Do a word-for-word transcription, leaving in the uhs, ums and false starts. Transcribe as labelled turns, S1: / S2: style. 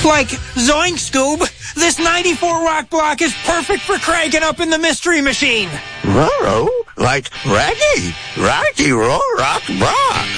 S1: Like, zoink, Scoob, this ninety-four rock block is perfect for cranking up in the Mystery Machine.
S2: Roro, like Raggy, Rocky Roll Rock Block.